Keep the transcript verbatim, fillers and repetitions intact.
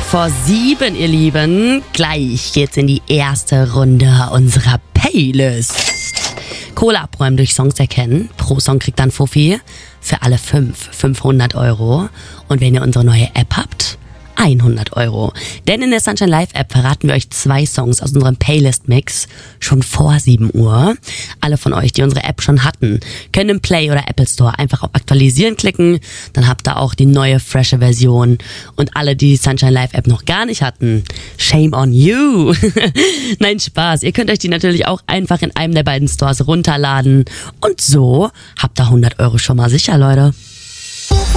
vor sieben, ihr Lieben. Gleich geht's in die erste Runde unserer Playlist. Kohle abräumen durch Songs erkennen. Pro Song kriegt dann Fuffi. Für alle fünf, fünfhundert Euro. Und wenn ihr unsere neue App habt, hundert Euro. Denn in der Sunshine Live App verraten wir euch zwei Songs aus unserem Playlist-Mix schon vor sieben Uhr. Alle von euch, die unsere App schon hatten, können im Play oder Apple Store einfach auf Aktualisieren klicken. Dann habt ihr auch die neue, frische Version. Und alle, die die Sunshine Live App noch gar nicht hatten, shame on you. Nein, Spaß. Ihr könnt euch die natürlich auch einfach in einem der beiden Stores runterladen. Und so habt ihr hundert Euro schon mal sicher, Leute.